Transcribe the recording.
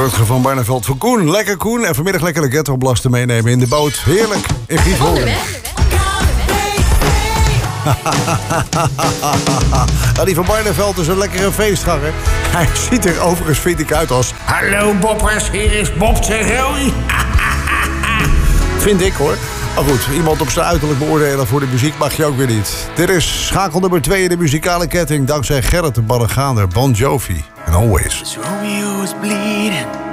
Rutger van Barneveld voor Koen. Lekker Koen. En vanmiddag lekker de ghetto-blasten meenemen in de boot. Heerlijk. In Gieshoorn. Die van Barneveld is een lekkere feestganger. Hij ziet er overigens, vind ik, uit als... Hallo Boppers, hier is Bob Roy. Vind ik, hoor. Maar goed, iemand op zijn uiterlijk beoordelen voor de muziek mag je ook weer niet. Dit is schakel nummer 2 in de muzikale ketting... dankzij Gerrit de Ballegaander, Bon Jovi en Always. Romeo is bleeding.